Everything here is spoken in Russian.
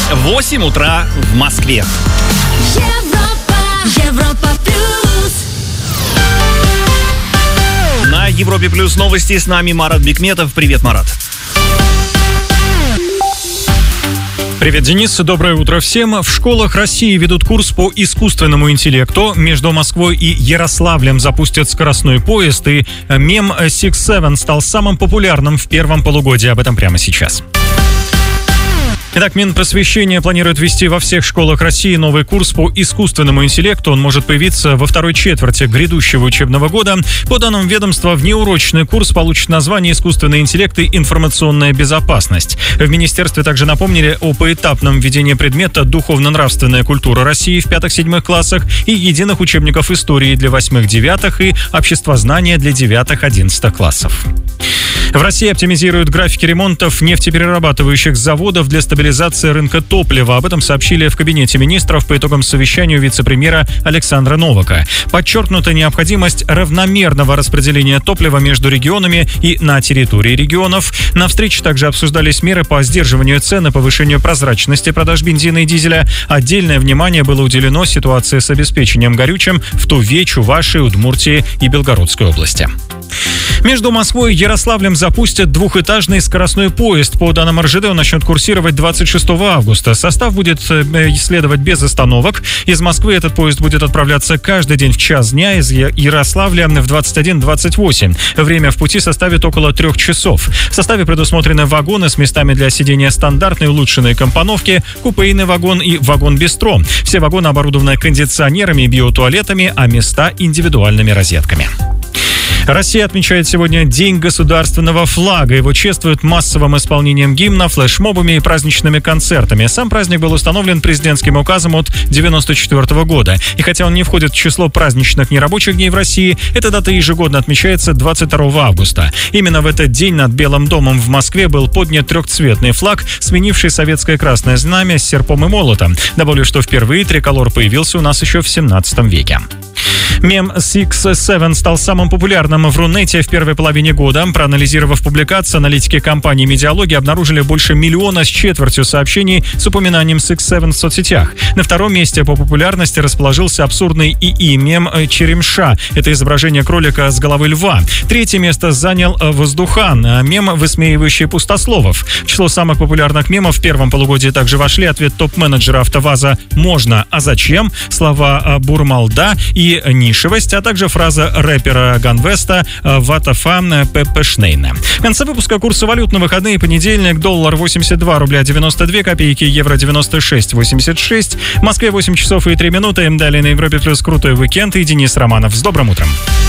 8 утра в Москве. Европа плюс. На Европе плюс новости, с нами Марат Бикметов. Привет, Марат. Привет, Денис. Доброе утро всем. В школах России ведут курс по искусственному интеллекту. Между Москвой и Ярославлем запустят скоростной поезд. И мем 6-7 стал самым популярным в первом полугодии. Об этом прямо сейчас. Итак, Минпросвещение планирует ввести во всех школах России новый курс по искусственному интеллекту. Он может появиться во второй четверти грядущего учебного года. По данным ведомства, внеурочный курс получит название «Искусственный интеллект и информационная безопасность». В министерстве также напомнили о поэтапном введении предмета «Духовно-нравственная культура России» в 5-7 классах и единых учебников истории для 8-9 и обществознания для 9-11 классов. В России оптимизируют графики ремонтов нефтеперерабатывающих заводов для стабилизации рынка топлива. Об этом сообщили в Кабинете министров по итогам совещания вице-премьера Александра Новака. Подчеркнута необходимость равномерного распределения топлива между регионами и на территории регионов. На встрече также обсуждались меры по сдерживанию цен и повышению прозрачности продаж бензина и дизеля. Отдельное внимание было уделено ситуации с обеспечением горючим в Туве, Чувашии, Удмуртии и Белгородской области. Между Москвой и Ярославлем запустят двухэтажный скоростной поезд. По данным РЖД, он начнет курсировать 26 августа. Состав будет следовать без остановок. Из Москвы этот поезд будет отправляться каждый день в час дня, из Ярославля в 21:28. Время в пути составит около 3 часов. В составе предусмотрены вагоны с местами для сидения стандартной улучшенной компоновки, купейный вагон и вагон-бистро. Все вагоны оборудованы кондиционерами и биотуалетами, а места индивидуальными розетками. Россия отмечает сегодня День государственного флага. Его чествуют массовым исполнением гимна, флешмобами и праздничными концертами. Сам праздник был установлен президентским указом от 1994 года. И хотя он не входит в число праздничных нерабочих дней в России, эта дата ежегодно отмечается 22 августа. Именно в этот день над Белым домом в Москве был поднят трехцветный флаг, сменивший советское красное знамя с серпом и молотом. Добавлю, что впервые триколор появился у нас еще в 17 веке. Мем 6-7 стал самым популярным в Рунете в первой половине года. Проанализировав публикации, аналитики компании «Медиалоги» обнаружили больше 1 миллиона с четвертью сообщений с упоминанием 6-7 в соцсетях. На втором месте по популярности расположился абсурдный ИИ-мем «Черемша». Это изображение кролика с головы льва. Третье место занял «Воздухан», мем, высмеивающий пустословов. В число самых популярных мемов в первом полугодии также вошли ответ топ-менеджера АвтоВАЗа «Можно, а зачем?», слова «Бурмалда» и «Нишевость», а также фраза рэпера Ганвеста «Ватафа Пеппе Шнейна». В конце выпуска курсы валют на выходные: понедельник, доллар 82 рубля 92 копейки, евро 96,86, в Москве 8 часов и 3 минуты. Далее на Европе плюс крутой уикенд и Денис Романов. С добрым утром.